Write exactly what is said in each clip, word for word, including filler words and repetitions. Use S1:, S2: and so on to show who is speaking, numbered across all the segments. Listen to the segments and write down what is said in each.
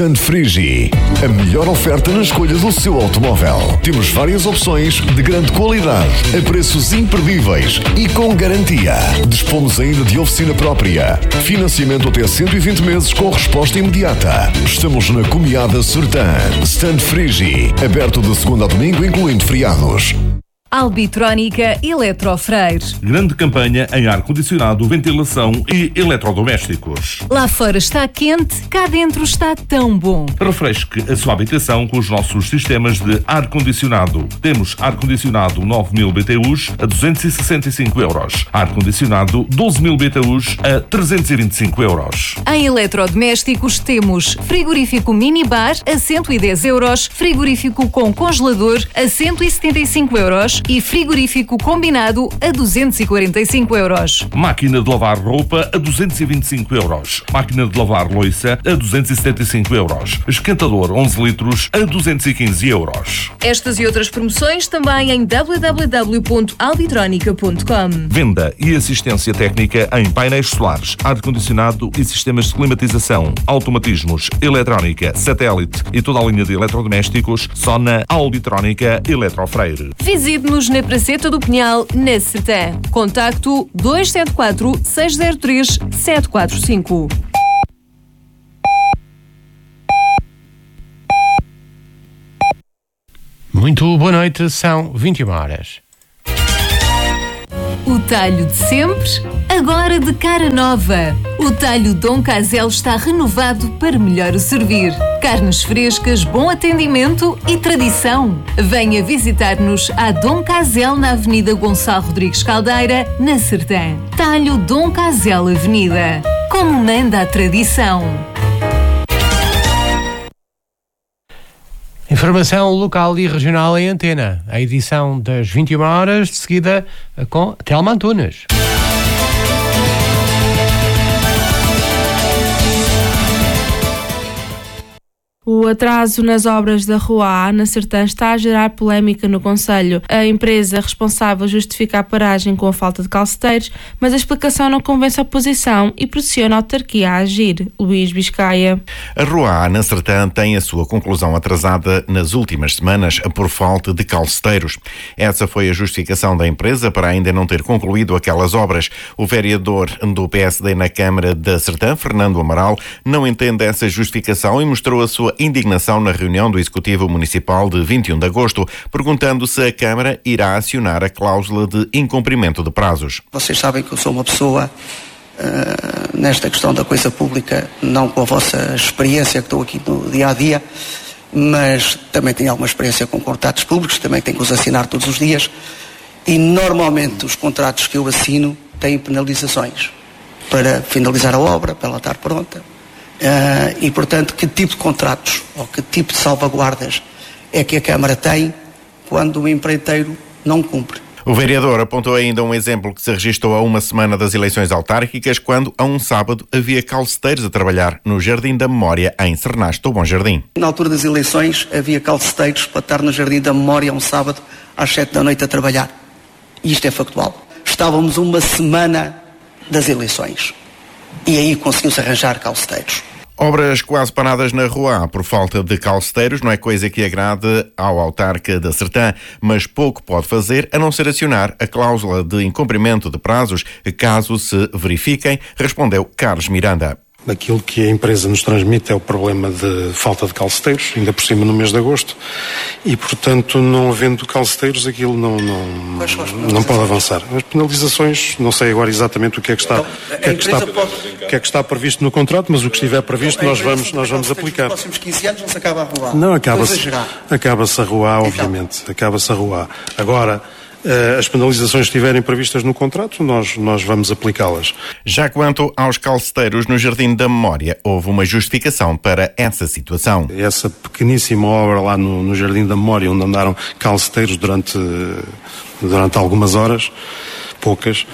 S1: Stand Frigi, a melhor oferta na escolha do seu automóvel. Temos várias opções de grande qualidade, a preços imperdíveis e com garantia. Dispomos ainda de oficina própria, financiamento até cento e vinte meses com resposta imediata. Estamos na Comiada Sertã. Stand Frigi, aberto de segunda a domingo, incluindo feriados.
S2: Albitrónica Eletrofreire.
S3: Grande campanha em ar-condicionado, ventilação e eletrodomésticos.
S2: Lá fora está quente, cá dentro está tão bom.
S3: Refresque a sua habitação com os nossos sistemas de ar-condicionado. Temos ar-condicionado nove mil B T Us a duzentos e sessenta e cinco euros. Ar-condicionado doze mil B T Us a trezentos e vinte e cinco euros.
S2: Em eletrodomésticos temos frigorífico minibar a cento e dez euros, frigorífico com congelador a cento e setenta e cinco euros e frigorífico combinado a duzentos e quarenta e cinco euros.
S3: Máquina de lavar roupa a duzentos e vinte e cinco euros. Máquina de lavar louça a duzentos e setenta e cinco euros. Esquentador onze litros a duzentos e quinze euros.
S2: Estas e outras promoções também em w w w ponto albitronica ponto com.
S3: Venda e assistência técnica em painéis solares, ar-condicionado e sistemas de climatização, automatismos, eletrónica, satélite e toda a linha de eletrodomésticos só na Albitrónica Eletrofreire.
S2: Visite-nos na Praceta do Pinhal, na Sertã. Contacto dois sete quatro, seis zero três, sete quatro cinco.
S4: Muito boa noite, são vinte e uma horas.
S2: O talho de sempre, agora de cara nova. O talho Dom Casel está renovado para melhor o servir. Carnes frescas, bom atendimento e tradição. Venha visitar-nos à Dom Casel na Avenida Gonçalo Rodrigues Caldeira, na Sertã. Talho Dom Casel Avenida. Como manda a tradição.
S4: Informação local e regional em antena. A edição das vinte e uma horas, de seguida com Telma Antunes.
S5: O atraso nas obras da Rua A, na Sertã, está a gerar polémica no concelho. A empresa responsável justifica a paragem com a falta de calceteiros, mas a explicação não convence a oposição e pressiona a autarquia a agir. Luís Biscaia.
S6: A Rua A, na Sertã, tem a sua conclusão atrasada nas últimas semanas por falta de calceteiros. Essa foi a justificação da empresa para ainda não ter concluído aquelas obras. O vereador do P S D na Câmara da Sertã, Fernando Amaral, não entende essa justificação e mostrou a sua indignação na reunião do Executivo Municipal de vinte e um de agosto, perguntando se a Câmara irá acionar a cláusula de incumprimento de prazos.
S7: Vocês sabem que eu sou uma pessoa, uh, nesta questão da coisa pública, não com a vossa experiência que estou aqui no dia-a-dia, mas também tenho alguma experiência com contratos públicos, também tenho que os assinar todos os dias, e normalmente os contratos que eu assino têm penalizações para finalizar a obra, para ela estar pronta. Uh, e, portanto, que tipo de contratos ou que tipo de salvaguardas é que a Câmara tem quando o empreiteiro não cumpre?
S6: O vereador apontou ainda um exemplo que se registrou a uma semana das eleições autárquicas, quando, a um sábado, havia calceteiros a trabalhar no Jardim da Memória, em Cernaste do Bom Jardim.
S7: Na altura das eleições, havia calceteiros para estar no Jardim da Memória um sábado às sete da noite a trabalhar. E isto é factual. Estávamos uma semana das eleições e aí conseguiu-se arranjar calceteiros.
S6: Obras quase paradas na Rua A por falta de calceteiros não é coisa que agrade ao autarca da Sertã, mas pouco pode fazer a não ser acionar a cláusula de incumprimento de prazos caso se verifiquem, respondeu Carlos Miranda.
S8: Aquilo que a empresa nos transmite é o problema de falta de calceteiros, ainda por cima no mês de agosto, e portanto, não havendo calceteiros, aquilo não, não, não pode avançar. As penalizações, não sei agora exatamente o que é que está, então, o que é que está, pode... o que é que está previsto no contrato, mas o que estiver previsto então, nós vamos, nós vamos aplicar.
S7: Nos próximos quinze anos não se acaba a Rua A.
S8: Não, acaba-se, acaba-se a Rua A, obviamente, então. acaba-se a Rua A. Agora, as penalizações que estiverem previstas no contrato, nós, nós vamos aplicá-las.
S6: Já quanto aos calceteiros no Jardim da Memória, houve uma justificação para essa situação.
S8: Essa pequeníssima obra lá no, no Jardim da Memória, onde andaram calceteiros durante, durante algumas horas, poucas,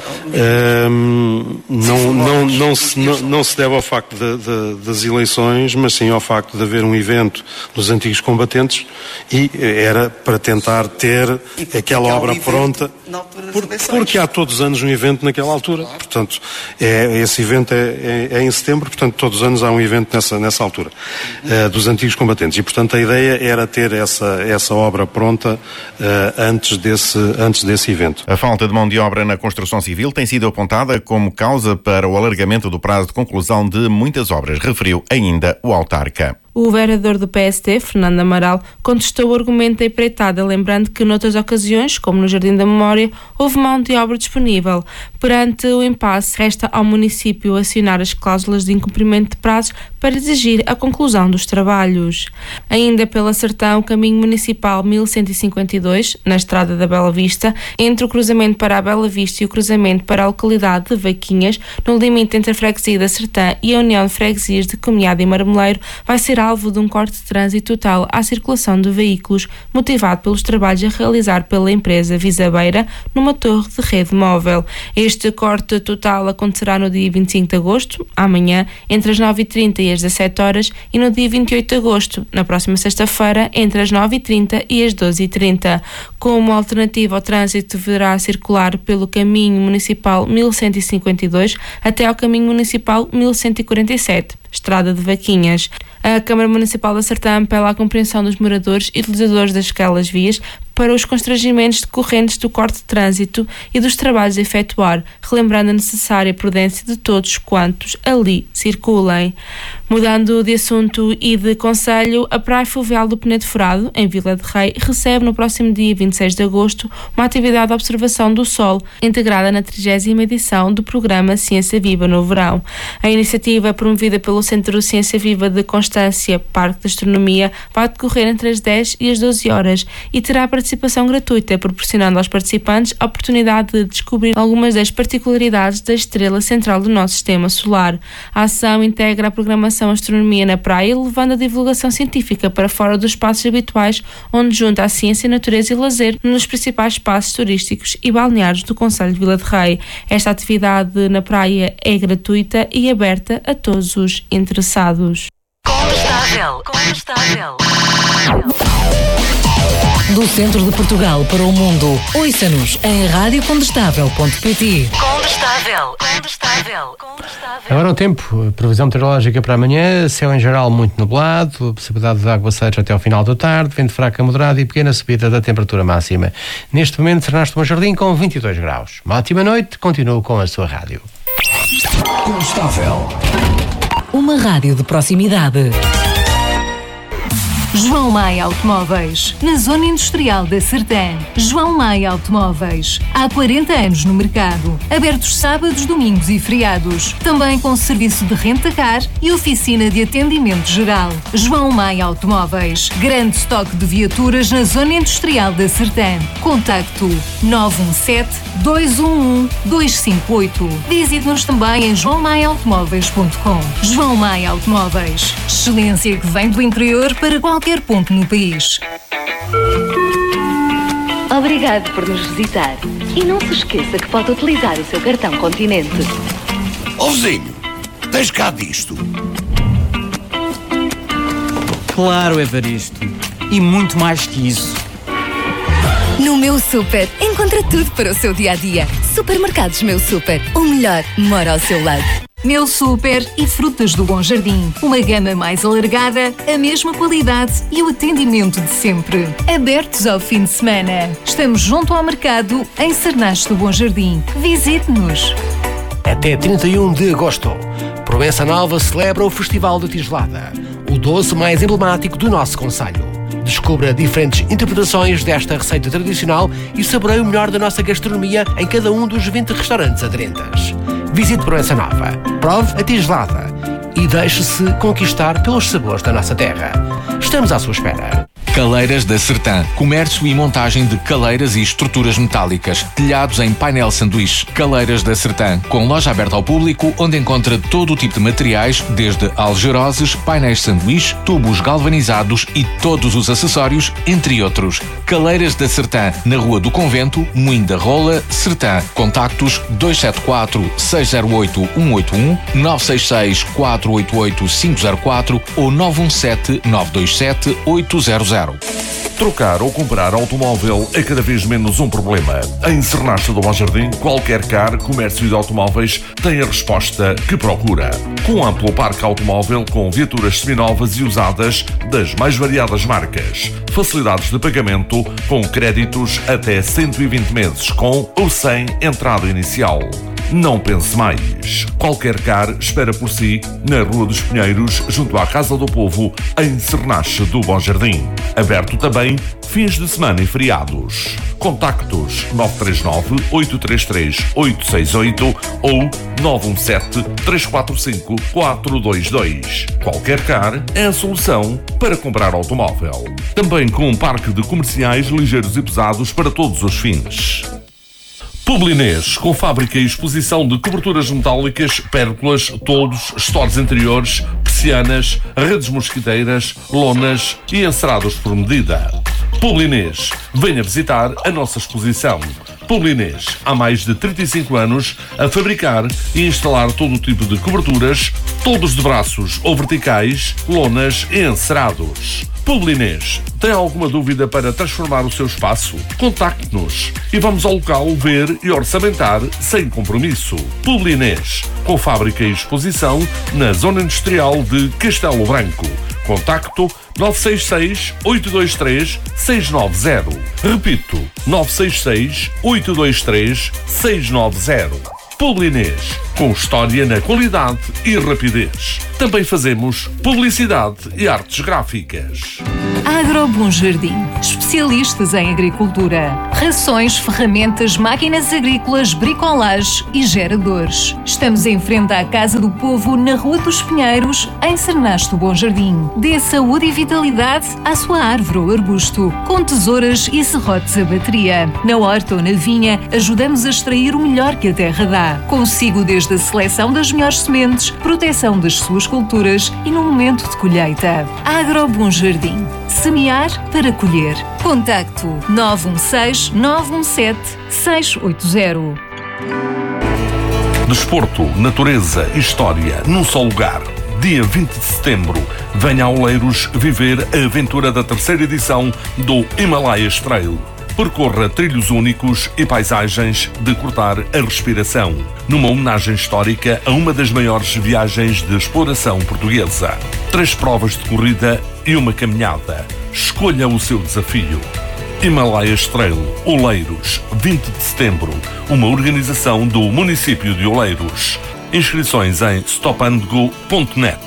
S8: um, não, não, não, se, não, não se deve ao facto de, de, das eleições, mas sim ao facto de haver um evento dos antigos combatentes, e era para tentar ter aquela obra pronta, por, porque há todos os anos um evento naquela altura, portanto, é, esse evento é, é, é em setembro, portanto todos os anos há um evento nessa, nessa altura, uh, dos antigos combatentes, e portanto a ideia era ter essa, essa obra pronta uh, antes, desse, antes desse evento.
S6: A falta de mão de obra na construção civil tem sido apontada como causa para o alargamento do prazo de conclusão de muitas obras, referiu ainda o autarca.
S5: O vereador do P S D, Fernando Amaral, contestou o argumento da empreitada, lembrando que noutras ocasiões, como no Jardim da Memória, houve mão de obra disponível. Perante o impasse, resta ao município acionar as cláusulas de incumprimento de prazos para exigir a conclusão dos trabalhos. Ainda pela Sertão, o caminho municipal mil cento e cinquenta e dois, na estrada da Bela Vista, entre o cruzamento para a Bela Vista e o cruzamento para a localidade de Vaquinhas, no limite entre a freguesia da Sertã e a União de Freguesias de Comunhade e Marmeleiro, vai ser alvo de um corte de trânsito total à circulação de veículos, motivado pelos trabalhos a realizar pela empresa Visabeira numa torre de rede móvel. Este corte total acontecerá no dia vinte e cinco de agosto, amanhã, entre as nove e trinta e as dezassete horas, e no dia vinte e oito de agosto, na próxima sexta-feira, entre as nove e trinta e as doze e trinta. Como alternativa ao trânsito, deverá circular pelo caminho municipal mil cento e cinquenta e dois até ao caminho municipal mil cento e quarenta e sete, estrada de Vaquinhas. A Câmara Municipal da Sertã apela à compreensão dos moradores e utilizadores daquelas vias para os constrangimentos decorrentes do corte de trânsito e dos trabalhos a efetuar, relembrando a necessária prudência de todos quantos ali circulem. Mudando de assunto e de concelho, a Praia Fluvial do Penedo Furado, em Vila de Rei, recebe no próximo dia vinte e seis de agosto uma atividade de observação do Sol, integrada na trigésima edição do programa Ciência Viva no Verão. A iniciativa, promovida pelo Centro Ciência Viva de Constância, Parque de Astronomia, vai decorrer entre as dez e as doze horas e terá participação gratuita, proporcionando aos participantes a oportunidade de descobrir algumas das particularidades da estrela central do nosso sistema solar. A ação integra a programação Astronomia na Praia, levando a divulgação científica para fora dos espaços habituais, onde junta a ciência, natureza e lazer nos principais espaços turísticos e balneários do concelho de Vila de Rei. Esta atividade na praia é gratuita e aberta a todos os interessados.
S2: Condestável. Condestável.
S9: Do centro de Portugal para o mundo, ouça-nos em rádio condestável ponto pt.
S2: Condestável. Condestável. Condestável.
S4: Agora o tempo, previsão meteorológica para amanhã, céu em geral muito nublado, possibilidade de aguaceiros até ao final da tarde, vento fraco a moderado e pequena subida da temperatura máxima. Neste momento, Fernando Bom Jardim com vinte e dois graus. Uma ótima noite, continuo com a sua rádio.
S1: Condestável.
S9: Uma rádio de proximidade.
S2: João Maia Automóveis, na Zona Industrial da Sertã. João Maia Automóveis, há quarenta anos no mercado. Abertos sábados, domingos e feriados. Também com serviço de renta-car e oficina de atendimento geral. João Maia Automóveis, grande estoque de viaturas na Zona Industrial da Sertã. Contacto nove um sete, dois um um, dois cinco oito. Visite-nos também em joão maia automóveis ponto com. João Maia Automóveis, excelência que vem do interior para qualquer ponto no país.
S10: Obrigado por nos visitar. E não se esqueça que pode utilizar o seu cartão Continente.
S1: Ó vizinho, tens cá disto?
S11: Claro, Evaristo. E muito mais que isso.
S12: No Meu Super, encontra tudo para o seu dia-a-dia. Supermercados Meu Super, o melhor mora ao seu lado.
S2: Meu Super e Frutas do Bom Jardim. Uma gama mais alargada, a mesma qualidade e o atendimento de sempre. Abertos ao fim de semana. Estamos junto ao mercado em Sarnache do Bom Jardim. Visite-nos.
S4: Até trinta e um de agosto, Proença Nova celebra o Festival de Tigelada, o doce mais emblemático do nosso concelho. Descubra diferentes interpretações desta receita tradicional e saboreie o melhor da nossa gastronomia em cada um dos vinte restaurantes aderentes. Visite Proença Nova, prove a tigelada e deixe-se conquistar pelos sabores da nossa terra. Estamos à sua espera.
S13: Caleiras da Sertã. Comércio e montagem de caleiras e estruturas metálicas. Telhados em painel sanduíche. Caleiras da Sertã. Com loja aberta ao público, onde encontra todo o tipo de materiais, desde algeroses, painéis sanduíche, tubos galvanizados e todos os acessórios, entre outros. Caleiras da Sertã. Na Rua do Convento, Moinho da Rola, Sertã. Contactos dois sete quatro, seis zero oito, um oito um, nove seis seis, quatro oito oito, cinco zero quatro ou nove um sete, nove dois sete, oito zero zero.
S3: Trocar ou comprar automóvel é cada vez menos um problema. Em Sernacha do Bom Jardim, qualquer car, comércio de automóveis tem a resposta que procura. Com amplo parque automóvel com viaturas seminovas e usadas das mais variadas marcas. Facilidades de pagamento com créditos até cento e vinte meses com ou sem entrada inicial. Não pense mais. Qualquer car espera por si na Rua dos Pinheiros, junto à Casa do Povo, em Sernacha do Bom Jardim. Aberto também fins de semana e feriados. Contactos nove três nove, oito três três, oito seis oito ou nove um sete, três quatro cinco, quatro dois dois. Qualquer car é a solução para comprar automóvel. Também com um parque de comerciais ligeiros e pesados para todos os fins. Publinês, com fábrica e exposição de coberturas metálicas, pérgolas, toldos, stores interiores, persianas, redes mosquiteiras, lonas e encerados por medida. Publinês, venha visitar a nossa exposição. Publinês, há mais de trinta e cinco anos, a fabricar e instalar todo o tipo de coberturas, toldos de braços ou verticais, lonas e encerados. Publinês, tem alguma dúvida para transformar o seu espaço? Contacte-nos e vamos ao local ver e orçamentar sem compromisso. Publinês, com fábrica e exposição na Zona Industrial de Castelo Branco. Contacto nove seis seis, oito dois três, seis nove zero. Repito, nove seis seis, oito dois três, seis nove zero. Publinês, com história na qualidade e rapidez. Também fazemos publicidade e artes gráficas.
S2: Agrobom Jardim, especialistas em agricultura. Rações, ferramentas, máquinas agrícolas, bricolage e geradores. Estamos em frente à Casa do Povo, na Rua dos Pinheiros, em Sernacha do Bom Jardim. Dê saúde e vitalidade à sua árvore ou arbusto, com tesouras e serrotes a bateria. Na horta ou na vinha, ajudamos a extrair o melhor que a terra dá. Consigo desde a seleção das melhores sementes, proteção das suas culturas e no momento de colheita. Agrobom Jardim. Semear para colher. Contacto nove um seis, nove um sete, seis oito zero.
S3: Desporto, natureza e história num só lugar. Dia vinte de setembro, venha a Oleiros viver a aventura da terceira edição do Himalayas Trail. Percorra trilhos únicos e paisagens de cortar a respiração, numa homenagem histórica a uma das maiores viagens de exploração portuguesa. Três provas de corrida e uma caminhada. Escolha o seu desafio. Himalayas Trail, Oleiros, vinte de setembro, uma organização do município de Oleiros. Inscrições em stop and go ponto net.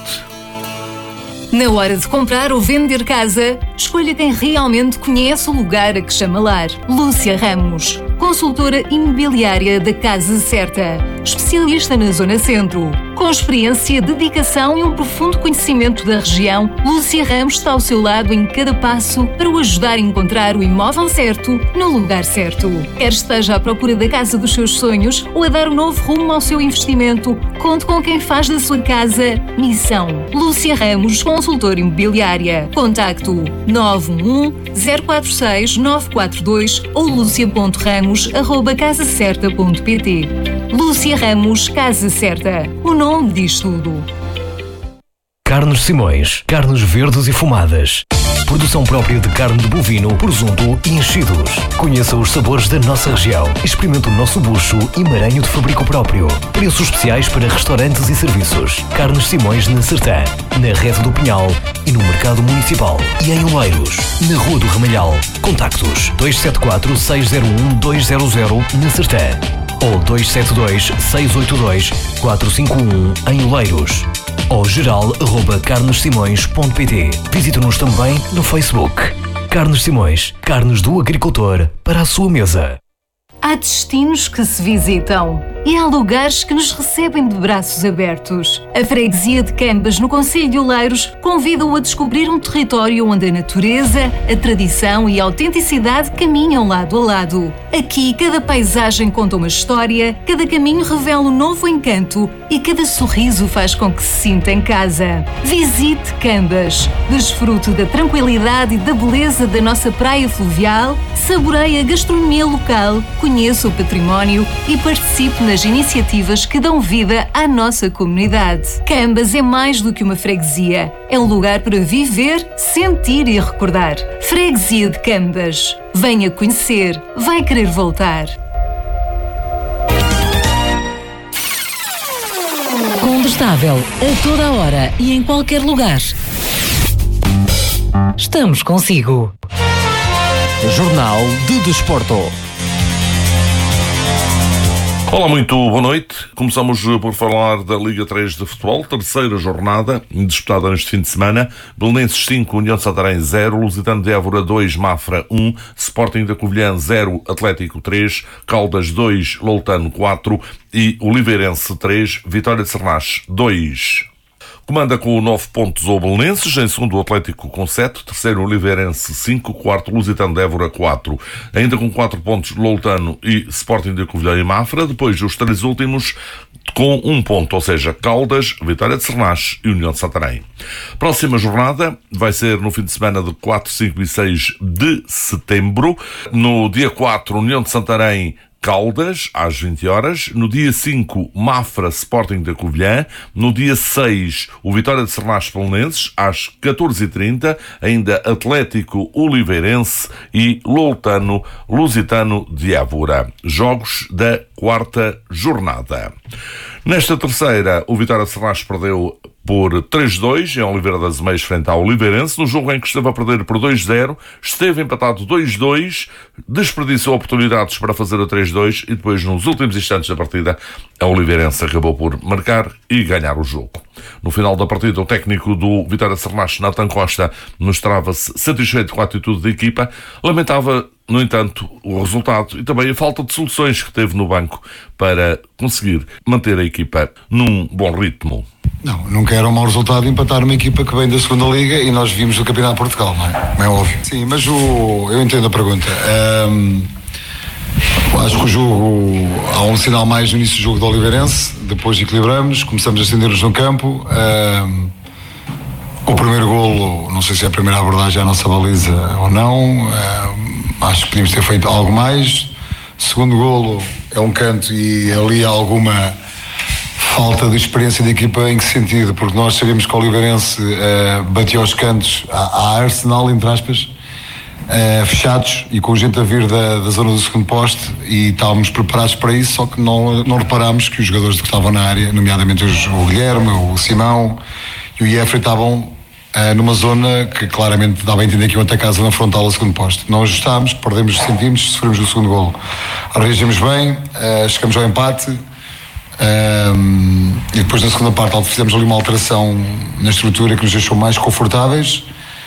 S2: Na hora de comprar ou vender casa, escolha quem realmente conhece o lugar a que chama lar. Lúcia Ramos, consultora imobiliária da Casa Certa, especialista na Zona Centro. Com experiência, dedicação e um profundo conhecimento da região, Lúcia Ramos está ao seu lado em cada passo para o ajudar a encontrar o imóvel certo no lugar certo. Quer esteja à procura da casa dos seus sonhos ou a dar um novo rumo ao seu investimento, conte com quem faz da sua casa missão. Lúcia Ramos, consultora imobiliária. Contacto nove um um, zero quatro seis, nove quatro dois ou lucia ponto ramos arroba casa certa ponto pt. Lúcia Ramos, Casa Certa. O nome diz tudo.
S14: Carnes Simões, carnes verdes e fumadas. Produção própria de carne de bovino, presunto e enchidos. Conheça os sabores da nossa região. Experimente o nosso bucho e maranho de fabrico próprio. Preços especiais para restaurantes e serviços. Carnes Simões na Sertã, na Rede do Pinhal e no Mercado Municipal. E em Oleiros, na Rua do Ramalhal. Contactos dois sete quatro, seis zero um, dois zero zero na Sertã ou dois sete dois, seis oito dois, quatro cinco um em Oleiros. Ou geral arroba carnes simões ponto pt. Visite-nos também no Facebook. Carnes Simões, carnes do agricultor para a sua mesa.
S2: Há destinos que se visitam e há lugares que nos recebem de braços abertos. A freguesia de Cambas, no concelho de Oleiros, convida-o a descobrir um território onde a natureza, a tradição e a autenticidade caminham lado a lado. Aqui, cada paisagem conta uma história, cada caminho revela um novo encanto e cada sorriso faz com que se sinta em casa. Visite Cambas, desfrute da tranquilidade e da beleza da nossa praia fluvial, saboreie a gastronomia local, conheça o património e participe nas iniciativas que dão vida à nossa comunidade. Cambas é mais do que uma freguesia. É um lugar para viver, sentir e recordar. Freguesia de Cambas. Venha conhecer. Vai querer voltar.
S9: Condestável, a toda a hora e em qualquer lugar. Estamos consigo.
S13: Jornal de Desporto.
S3: Olá, muito boa noite. Começamos por falar da Liga três de Futebol, terceira jornada, disputada neste fim de semana. Belenenses cinco, União de Santarém zero, Lusitano de Évora dois, Mafra um, Sporting da Covilhã zero, Atlético três, Caldas dois, Loutano quatro e Oliveirense três, Vitória de Sernache dois. Comanda com nove pontos o Belenenses, em segundo o Atlético com sete, terceiro o Oliveirense cinco, quarto Lusitano de Évora quatro. Ainda com quatro pontos Loutano e Sporting de Covilhã e Mafra, depois os três últimos com um ponto, ou seja, Caldas, Vitória de Sernache e União de Santarém. Próxima jornada vai ser no fim de semana de quatro, cinco e seis de setembro. No dia quatro, União de Santarém Caldas, às vinte horas. No dia cinco, Mafra, Sporting da Covilhã. No dia seis, o Vitória de Sernache Belenenses, às catorze e trinta. Ainda Atlético Oliveirense e Loutano Lusitano de Évora. Jogos da quarta jornada. Nesta terceira, o Vitória de Sernache perdeu por três a dois em Oliveira das Meias frente ao Oliveirense, no jogo em que esteve a perder por dois a zero, esteve empatado dois a dois, desperdiçou oportunidades para fazer o três a dois e depois, nos últimos instantes da partida, a Oliveirense acabou por marcar e ganhar o jogo. No final da partida, o técnico do Vitória de Sernache, Nathan Costa, mostrava-se satisfeito com a atitude da equipa, lamentava, no entanto, o resultado e também a falta de soluções que teve no banco para conseguir manter a equipa num bom ritmo.
S15: Não, nunca era um mau resultado empatar uma equipa que vem da segunda Liga e nós vimos o Campeonato de Portugal, não é? Não é óbvio. Sim, mas o, eu entendo a pergunta. Um, acho que o jogo, há um sinal mais no início do jogo do Oliveirense, depois equilibramos, começamos a acender-nos no campo. Um, o primeiro golo, não sei se é a primeira abordagem à nossa baliza ou não, um, acho que podíamos ter feito algo mais. Segundo golo é um canto e ali há alguma falta de experiência da equipa. Em que sentido? Porque nós sabemos que o Oliveirense uh, bateu aos cantos à, à Arsenal, entre aspas, uh, fechados e com gente a vir da, da zona do segundo poste, e estávamos preparados para isso, só que não, não reparámos que os jogadores que estavam na área, nomeadamente os, o Guilherme, o Simão e o Jeffrey, estavam uh, numa zona que claramente dava a entender que iam atacar a zona frontal ao segundo poste. Não ajustámos, perdemos os centímetros, sofremos o segundo golo. Reagimos bem, uh, chegamos ao empate. Um, e depois na segunda parte fizemos ali uma alteração na estrutura que nos deixou mais confortáveis.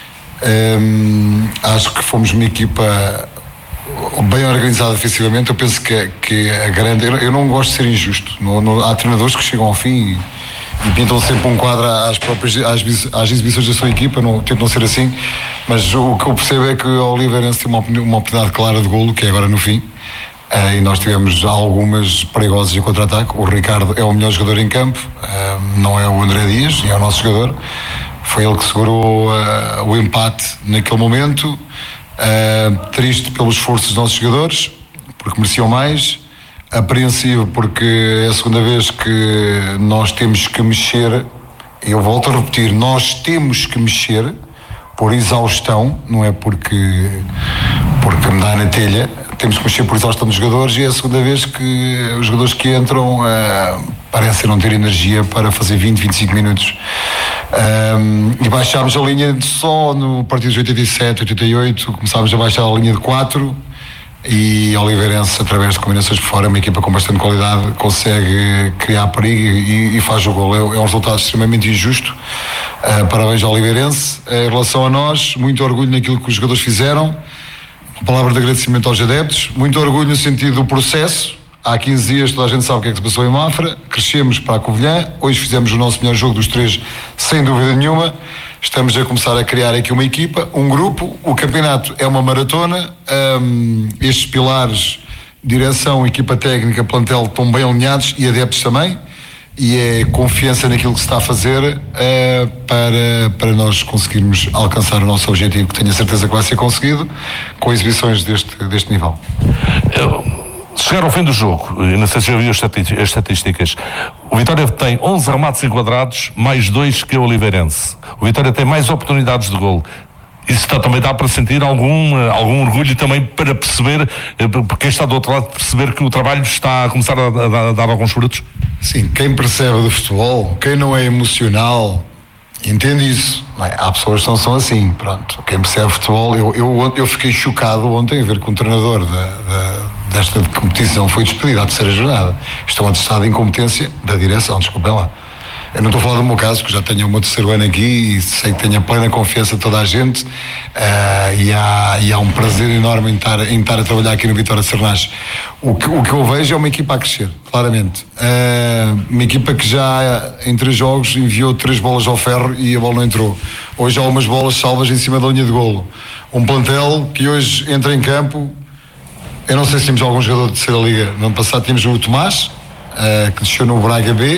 S15: um, acho que fomos uma equipa bem organizada defensivamente. Eu penso que, que a grande, eu, eu não gosto de ser injusto, não, não, há treinadores que chegam ao fim e, e pintam sempre um quadro às, próprias, às, às exibições da sua equipa, não, tento não ser assim, mas o que eu percebo é que o Oliveirense tem uma, uma oportunidade clara de golo, que é agora no fim. Uh, e nós tivemos algumas perigosas em contra-ataque. O Ricardo é o melhor jogador em campo, uh, não é o André Dias, é o nosso jogador. Foi ele que segurou uh, o empate naquele momento. Uh, triste pelo esforço dos nossos jogadores, porque mereciam mais. Apreensivo porque é a segunda vez que nós temos que mexer. Eu volto a repetir, nós temos que mexer por exaustão, não é porque, porque me dá na telha. Temos que mexer por exaustão dos jogadores e é a segunda vez que os jogadores que entram uh, parecem não ter energia para fazer vinte, vinte e cinco minutos. Um, e baixámos a linha só no partido de oitenta e sete, oitenta e oito, começámos a baixar a linha de quatro e Oliveirense, através de combinações por fora, uma equipa com bastante qualidade, consegue criar perigo e, e faz o gol. É, é um resultado extremamente injusto. Uh, parabéns ao Oliveirense. Uh, em relação a nós, muito orgulho naquilo que os jogadores fizeram. uma palavra de agradecimento aos adeptos, muito orgulho no sentido do processo. Há quinze dias toda a gente sabe o que é que se passou em Mafra, crescemos para a Covilhã, hoje fizemos o nosso melhor jogo dos três, sem dúvida nenhuma. Estamos a começar a criar aqui uma equipa, um grupo. O campeonato é uma maratona. Um, estes pilares, direção, equipa técnica, plantel, estão bem alinhados e adeptos também. E é confiança naquilo que se está a fazer uh, para, para nós conseguirmos alcançar o nosso objetivo, que tenho a certeza que vai ser conseguido, com exibições deste, deste nível.
S3: Eu... Chegar ao fim do jogo, e não sei se já viu as estatísticas, o Vitória tem onze remates enquadrados, mais dois que o Oliveirense. O Vitória tem mais oportunidades de golo. Isso está, também dá para sentir algum, algum orgulho também para perceber, porque está do outro lado, perceber que o trabalho está a começar a, a, a dar alguns frutos?
S15: Sim, quem percebe do futebol, quem não é emocional, entende isso. Há pessoas que não são assim, pronto. Quem percebe futebol, eu, eu, eu fiquei chocado ontem a ver que um treinador da, da desta competição foi despedido à terceira jornada. Estou atestado de incompetência da direção, desculpem lá. Eu não estou a falar do meu caso, que já tenho o meu terceiro ano aqui e sei que tenho a plena confiança de toda a gente, uh, e, há, e há um prazer enorme em estar, em estar a trabalhar aqui no Vitória de Sernás. O que, o que eu vejo é uma equipa a crescer, claramente. Uh, uma equipa que já em três jogos enviou três bolas ao ferro e a bola não entrou. Hoje há umas bolas salvas em cima da linha de golo. Um plantel que hoje entra em campo. Eu não sei se tínhamos algum jogador de terceira liga. No ano passado tínhamos o Tomás, uh, que desceu no Braga B,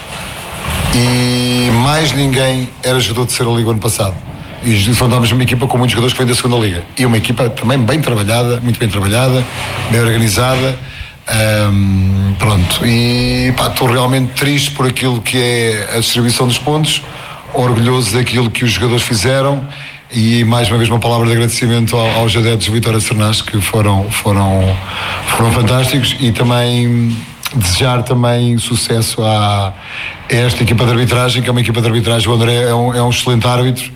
S15: e mais ninguém era jogador de terceira liga no ano passado. E enfrentámos uma equipa com muitos jogadores que vêm da segunda liga. E uma equipa também bem trabalhada, muito bem trabalhada, bem organizada. Um, pronto. E pá, estou realmente triste por aquilo que é a distribuição dos pontos, orgulhoso daquilo que os jogadores fizeram. E mais uma vez uma palavra de agradecimento aos adeptos do Vitória de Sernás, que foram, foram, foram fantásticos, e também desejar também sucesso à, a esta equipa de arbitragem, que é uma equipa de arbitragem. O André é um, é um excelente árbitro,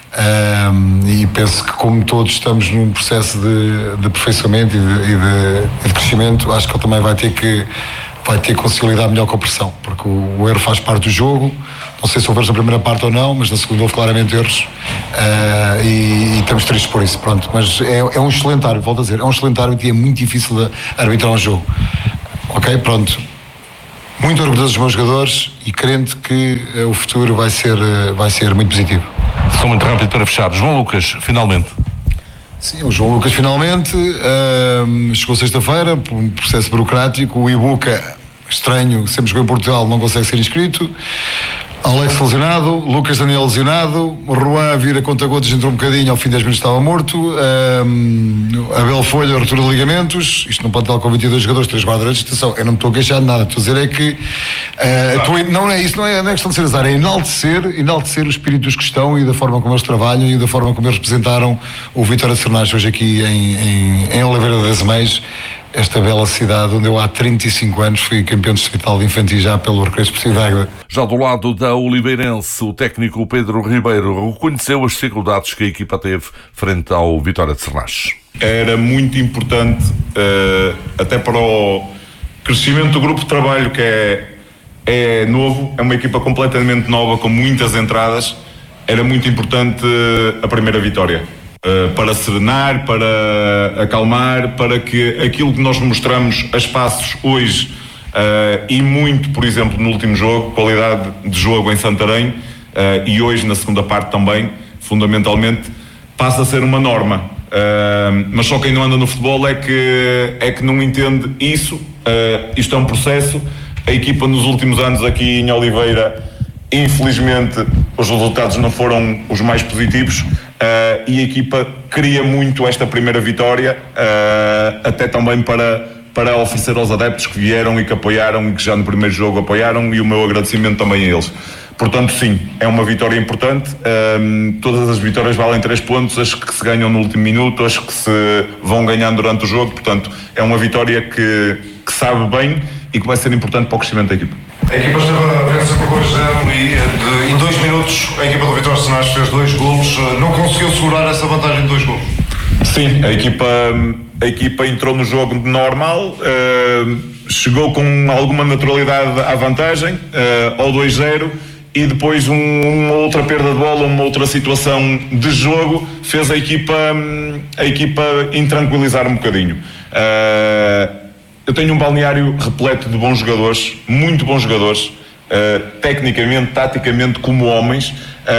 S15: um, e penso que, como todos estamos num processo de, de aperfeiçoamento e de, e, de, e de crescimento, acho que ele também vai ter que vai ter que consolidar melhor com a pressão, porque o, o erro faz parte do jogo. Não sei se houve erros na primeira parte ou não, mas na segunda houve claramente erros, uh, e, e estamos tristes por isso, pronto. Mas é, é um excelente árbitro, volto a dizer, é um excelente árbitro e é muito difícil de arbitrar um jogo. Ok, pronto. Muito orgulhoso dos meus jogadores e crente que uh, o futuro vai ser, uh, vai ser muito positivo.
S3: Só muito rápido para fechar. João Lucas, finalmente.
S15: Sim, o João Lucas finalmente uh, chegou sexta-feira por um processo burocrático. O Ibuca, estranho, sempre jogou em Portugal, não consegue ser inscrito. Alex lesionado, Lucas Daniel lesionado, Juan vira conta-gotas, entrou um bocadinho, ao fim de dez minutos estava morto. um, Abel Folha, ruptura de ligamentos. Isto não pode estar com vinte e dois jogadores, três guarda-redes. Atenção, eu não me estou a queixar de nada, estou a dizer é que uh, estou, não é isso, não é, não é questão de ser azar, é enaltecer, enaltecer o espírito dos que estão e da forma como eles trabalham e da forma como eles representaram o Vitória de Sernás hoje aqui em, em, em Oliveira das Meias, esta bela cidade onde eu há trinta e cinco anos fui campeão distrital de infantil já pelo Recreio Esportivo de Águeda.
S3: Já do lado da Oliveirense, o técnico Pedro Ribeiro reconheceu as dificuldades que a equipa teve frente ao Vitória de Sernás.
S16: Era muito importante, uh, até para o crescimento do grupo de trabalho, que é, é novo, é uma equipa completamente nova, com muitas entradas. Era muito importante uh, a primeira vitória. Uh, para serenar, para acalmar, para que aquilo que nós mostramos a espaços hoje, uh, e muito, por exemplo, no último jogo, qualidade de jogo em Santarém, uh, e hoje na segunda parte também, fundamentalmente, passa a ser uma norma. Uh, mas só quem não anda no futebol é que, é que não entende isso. Uh, isto é um processo. A equipa nos últimos anos aqui em Oliveira, infelizmente, os resultados não foram os mais positivos. Uh, e a equipa queria muito esta primeira vitória, uh, até também para, para oferecer aos adeptos que vieram e que apoiaram e que já no primeiro jogo apoiaram, e o meu agradecimento também a eles. Portanto, sim, é uma vitória importante. Uh, todas as vitórias valem três pontos, as que se ganham no último minuto, as que se vão ganhando durante o jogo. Portanto, é uma vitória que, que sabe bem e que vai ser importante para o crescimento da equipa.
S17: A equipa esteve a vencer por dois a zero e de, em dois minutos a equipa do Vitória de Sernás fez dois golos. Não conseguiu segurar essa vantagem de dois golos?
S16: Sim, a equipa, a equipa entrou no jogo normal, uh, chegou com alguma naturalidade à vantagem, uh, ao dois a zero, e depois um, uma outra perda de bola, uma outra situação de jogo fez a equipa, a equipa intranquilizar um bocadinho. Uh, eu tenho um balneário repleto de bons jogadores, muito bons jogadores, uh, tecnicamente, taticamente, como homens, uh,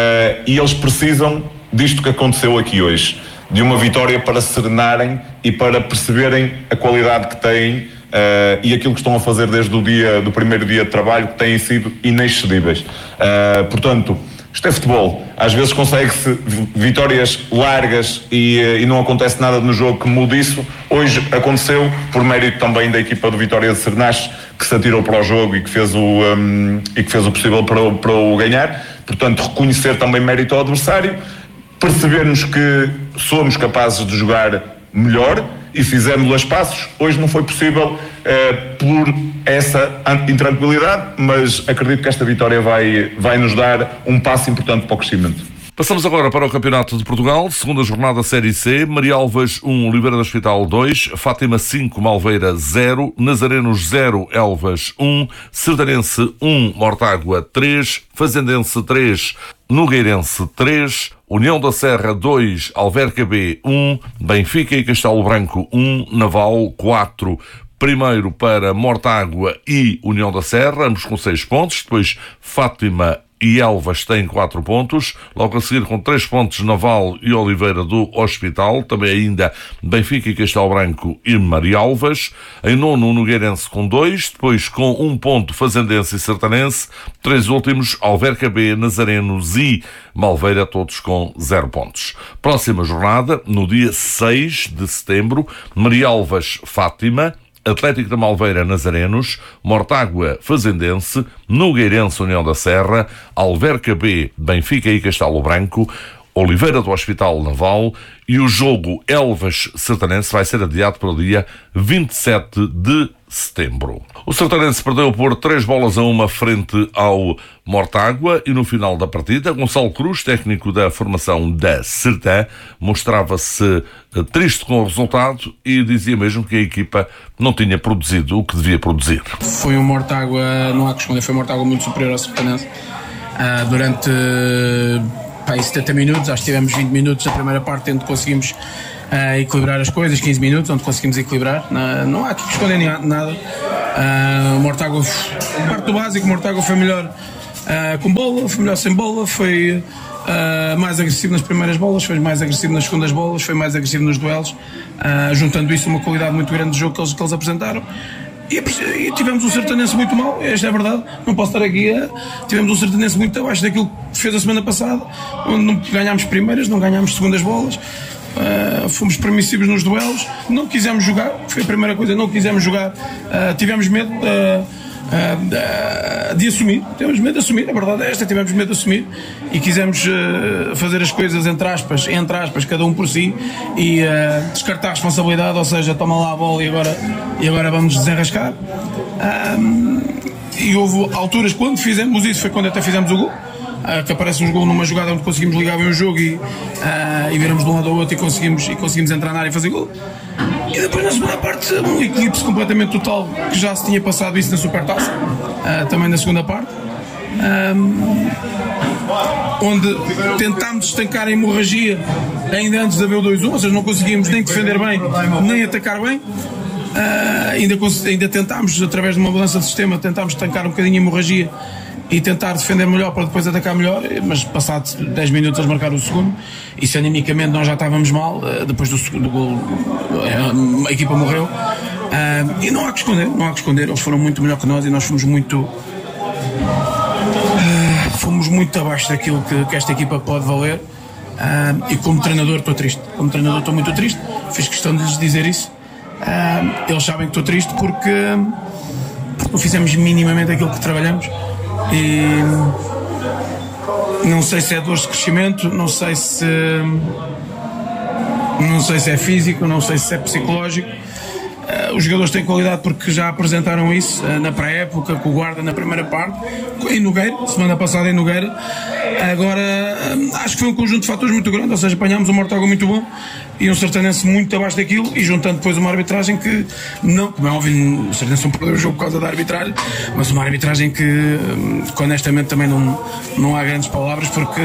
S16: e eles precisam disto que aconteceu aqui hoje, de uma vitória para se serenarem e para perceberem a qualidade que têm Uh, e aquilo que estão a fazer desde o dia, do primeiro dia de trabalho, que têm sido inexcedíveis. Uh, portanto, isto é futebol. Às vezes consegue-se vitórias largas e, e não acontece nada no jogo que mude isso. Hoje aconteceu, por mérito também da equipa do Vitória de Sernaches, que se atirou para o jogo e que fez o, um, e que fez o possível para o, para o ganhar. Portanto, reconhecer também mérito ao adversário, percebermos que somos capazes de jogar melhor e fizemos os passos. Hoje não foi possível eh, por essa intranquilidade, mas acredito que esta vitória vai, vai nos dar um passo importante para o crescimento.
S3: Passamos agora para o Campeonato de Portugal, segunda jornada Série C. Marialvas um, Oliveira do Hospital dois, Fátima cinco, Malveira zero, Nazarenos zero, Elvas um, Sertanense um, Mortágua três, Fazendense três, Nogueirense três, União da Serra dois, Alverca B um, Benfica e Castelo Branco um, Naval quatro. Primeiro para Mortágua e União da Serra, ambos com seis pontos. Depois Fátima e Elvas têm quatro pontos. Logo a seguir, com três pontos, Naval e Oliveira do Hospital. Também ainda Benfica e Castelo Branco e Marialvas. Em nono, o Nogueirense com dois. Depois, com um ponto, Fazendense e Sertanense. Três últimos, Alverca B, Nazarenos e Malveira, todos com zero pontos. Próxima jornada, no dia seis de setembro, Marialvas, Fátima, Atlético da Malveira, Nazarenos, Mortágua, Fazendense, Nogueirense, União da Serra, Alverca B, Benfica e Castelo Branco, Oliveira do Hospital, Naval, e o jogo Elvas-Sertanense vai ser adiado para o dia vinte e sete de setembro. O Sertanense perdeu por três bolas a uma frente ao Mortágua e no final da partida, Gonçalo Cruz, técnico da formação da Sertã, mostrava-se triste com o resultado e dizia mesmo que a equipa não tinha produzido o que devia produzir.
S18: Foi um Mortágua, não há que esconder, foi um Mortágua muito superior ao Sertanense. Uh, durante pá, setenta minutos, acho que tivemos vinte minutos na primeira parte onde conseguimos uh, equilibrar as coisas, quinze minutos onde conseguimos equilibrar. Uh, não há que esconder nada. Uh, o Mortágua, parte do básico, o Mortágua foi melhor uh, com bola, foi melhor sem bola, foi uh, mais agressivo nas primeiras bolas, foi mais agressivo nas segundas bolas, foi mais agressivo nos duelos, uh, juntando isso uma qualidade muito grande de jogo que eles, que eles apresentaram. E, e tivemos um Sertanense muito mau, esta é a verdade, não posso estar aqui a... Tivemos um Sertanense muito abaixo daquilo que fez a semana passada, onde não ganhámos primeiras, não ganhámos segundas bolas, uh, fomos permissivos nos duelos, não quisemos jogar, foi a primeira coisa, não quisemos jogar, uh, tivemos medo uh, uh, de assumir, tivemos medo de assumir, a verdade é esta, tivemos medo de assumir e quisemos uh, fazer as coisas entre aspas, entre aspas, cada um por si e uh, descartar a responsabilidade, ou seja, toma lá a bola e agora, e agora vamos desenrascar. Um, e houve alturas quando fizemos isso, foi quando até fizemos o gol, uh, que aparece um gol numa jogada onde conseguimos ligar bem o jogo e, uh, e viramos de um lado ao outro e conseguimos, e conseguimos entrar na área e fazer gol. E depois na segunda parte um eclipse completamente total, que já se tinha passado isso na Supertaça, uh, também na segunda parte, um, onde tentámos estancar a hemorragia ainda antes de haver o dois a um, ou seja, não conseguimos nem defender bem nem atacar bem. Uh, ainda, ainda tentámos, através de uma mudança de sistema, tentámos estancar um bocadinho a hemorragia e tentar defender melhor para depois atacar melhor, mas passados dez minutos eles marcaram o segundo e se animicamente nós já estávamos mal, uh, depois do segundo gol uh, a equipa morreu, uh, e não há que esconder, não há que esconder, eles foram muito melhor que nós e nós fomos muito uh, fomos muito abaixo daquilo que, que esta equipa pode valer, uh, e como treinador estou triste, como treinador estou muito triste, fiz questão de lhes dizer isso. Uh, eles sabem que estou triste porque, porque não fizemos minimamente aquilo que trabalhamos e não sei se é dores de crescimento, não sei se não sei se é físico, não sei se é psicológico, uh, Uh, os jogadores têm qualidade porque já apresentaram isso uh, na pré-época, com o Guarda na primeira parte, em Nogueira, semana passada em Nogueira. Agora, uh, acho que foi um conjunto de fatores muito grande, ou seja, apanhámos um Mortágua muito bom e um Sertanense muito abaixo daquilo, e juntando depois uma arbitragem que, não, como é óbvio, o Sertanense não perdeu o jogo por causa da arbitragem, mas uma arbitragem que, que honestamente também não, não há grandes palavras, porque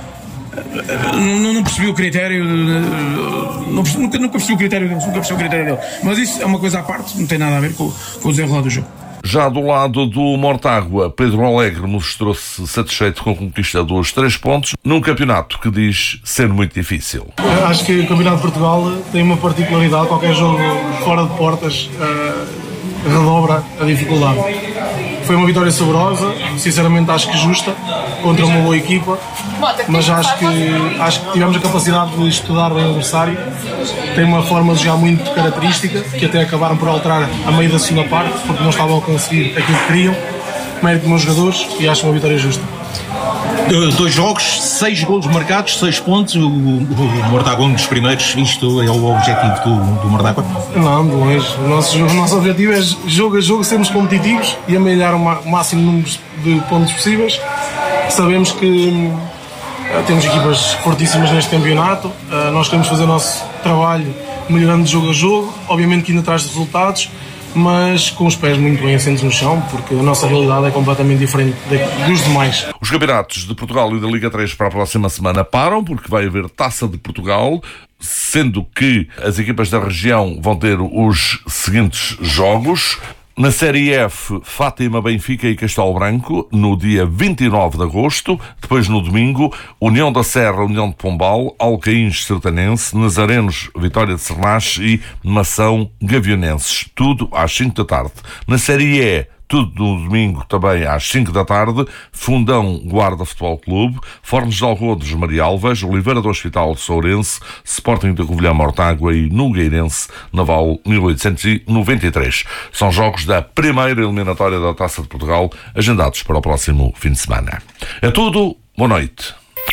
S18: Não, não percebi o critério, não, nunca, nunca percebi o critério deles, nunca percebi o critério dele. Mas isso é uma coisa à parte, não tem nada a ver com, com o desenrolar do jogo.
S3: Já do lado do Mortágua, Pedro Alegre mostrou-se satisfeito com a conquista dos três pontos num campeonato que diz ser muito difícil.
S19: Acho que o Campeonato de Portugal tem uma particularidade, qualquer jogo fora de portas uh, redobra a dificuldade. Foi uma vitória saborosa, sinceramente acho que justa, contra uma boa equipa, mas acho que, acho que tivemos a capacidade de estudar bem o adversário. Tem uma forma de jogar muito característica, que até acabaram por alterar a meio da segunda parte, porque não estavam a conseguir aquilo que queriam. Mérito dos meus jogadores e acho uma vitória justa.
S20: Dois jogos, seis golos marcados, seis pontos. O, o Mortágua, um dos primeiros. Isto é o objetivo do, do Mortágua?
S19: Não, de longe. O nosso, o nosso objetivo é jogo a jogo sermos competitivos e amelhar o, ma, o máximo número de pontos possíveis. Sabemos que uh, temos equipas fortíssimas neste campeonato. Uh, nós queremos fazer o nosso trabalho melhorando de jogo a jogo. Obviamente que indo atrás de resultados, mas com os pés muito bem assentos no chão, porque a nossa realidade é completamente diferente dos demais.
S3: Os campeonatos de Portugal e da Liga três para a próxima semana param, porque vai haver Taça de Portugal, sendo que as equipas da região vão ter os seguintes jogos. Na Série F, Fátima, Benfica e Castelo Branco, no dia vinte e nove de agosto. Depois, no domingo, União da Serra, União de Pombal, Alcaíns Sertanense, Nazarenos, Vitória de Sernache e Mação Gavionenses. Tudo às cinco da tarde. Na Série E, tudo no domingo também às cinco da tarde, Fundão Guarda Futebol Clube, Fornos de Algodos Marialvas, Oliveira do Hospital de Sourense, Sporting de Covilhã Mortágua e Nogueirense Naval mil oitocentos e noventa e três. São jogos da primeira eliminatória da Taça de Portugal, agendados para o próximo fim de semana. É tudo, boa noite.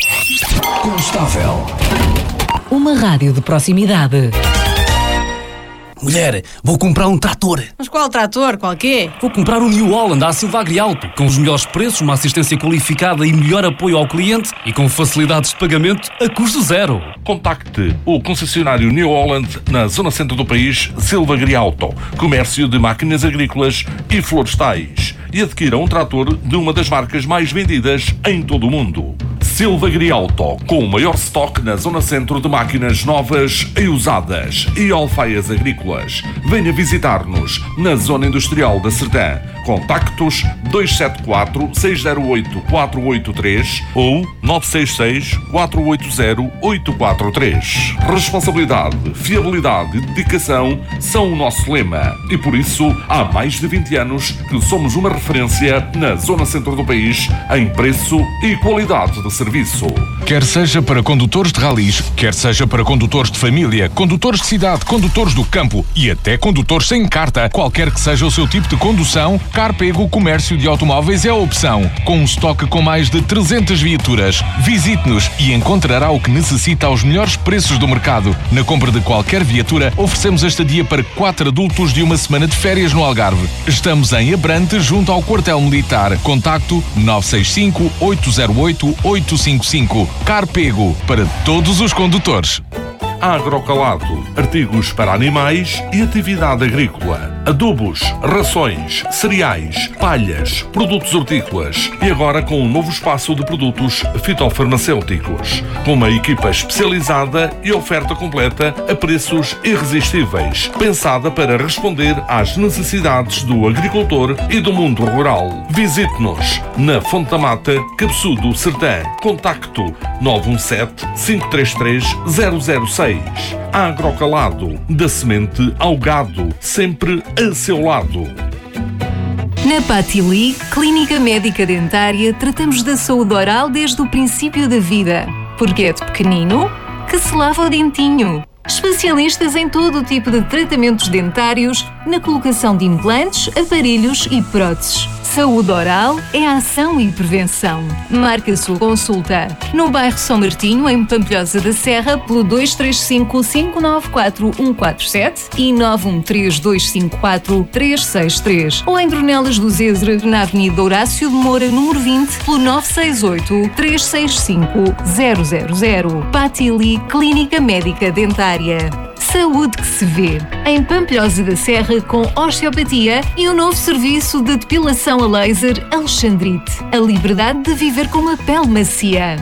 S14: Constável.
S9: Uma rádio de proximidade.
S21: Mulher, vou comprar um trator.
S22: Mas qual trator? Qual quê?
S21: Vou comprar um New Holland à Silva Agrialto, com os melhores preços, uma assistência qualificada e melhor apoio ao cliente e com facilidades de pagamento a custo zero.
S3: Contacte o concessionário New Holland na zona centro do país, Silva Agrialto, comércio de máquinas agrícolas e florestais, e adquira um trator de uma das marcas mais vendidas em todo o mundo. Silva Agrialto, com o maior estoque na zona centro de máquinas novas e usadas e alfaias agrícolas. Venha visitar-nos na zona industrial da Sertã. Contactos dois sete quatro, seis zero oito, quatro oito três ou nove seis seis, quatro oito zero, oito quatro três. Responsabilidade, fiabilidade e dedicação são o nosso lema e por isso há mais de vinte anos que somos uma referência na zona centro do país em preço e qualidade de serviço.
S13: Quer seja para condutores de ralis, quer seja para condutores de família, condutores de cidade, condutores do campo e até condutores sem carta, qualquer que seja o seu tipo de condução, Carpego Comércio de Automóveis é a opção. Com um estoque com mais de trezentas viaturas. Visite-nos e encontrará o que necessita aos melhores preços do mercado. Na compra de qualquer viatura, oferecemos a estadia para quatro adultos de uma semana de férias no Algarve. Estamos em Abrante, junto ao Quartel Militar. Contacto nove seis cinco, oito zero oito, oito cinco cinco. Carpego, para todos os condutores.
S3: Agrocalado, artigos para animais e atividade agrícola, adubos, rações, cereais, palhas, produtos hortícolas e agora com um novo espaço de produtos fitofarmacêuticos, com uma equipa especializada e oferta completa a preços irresistíveis, pensada para responder às necessidades do agricultor e do mundo rural. Visite-nos na Fonte da Mata, Cabeçudo, Sertã. Contacto nove um sete, cinco três três, zero zero seis. Agrocalado, da semente ao gado, sempre a seu lado.
S2: Na Patili, Clínica Médica Dentária, tratamos da saúde oral desde o princípio da vida. Porque é de pequenino que se lava o dentinho. Especialistas em todo o tipo de tratamentos dentários, na colocação de implantes, aparelhos e próteses. Saúde oral é ação e prevenção. Marque a sua consulta no bairro São Martinho, em Pampilhosa da Serra, pelo dois três cinco, cinco nove quatro, um quatro sete e nove um três, dois cinco quatro, três seis três, ou em Dornelas do Zezer, na Avenida Horácio de Moura, número vinte, pelo nove seis oito, três seis cinco, zero zero zero. Patili Clínica Médica Dentária. Saúde que se vê. Em Pampilhosa da Serra, com osteopatia e um novo serviço de depilação a laser Alexandrite. A liberdade de viver com uma pele macia.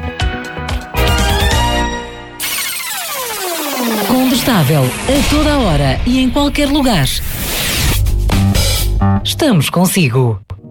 S9: Condestável, a toda a hora e em qualquer lugar. Estamos consigo.